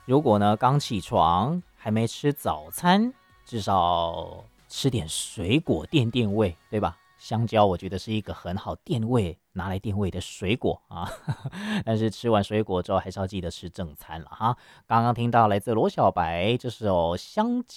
如果呢刚起床还没吃早餐，至少吃点水果垫胃，对吧？香蕉我觉得是一个很好垫胃、拿来垫胃的水果啊。但是吃完水果之后，还是要记得吃正餐了哈。刚刚听到来自罗小白这首《香蕉》。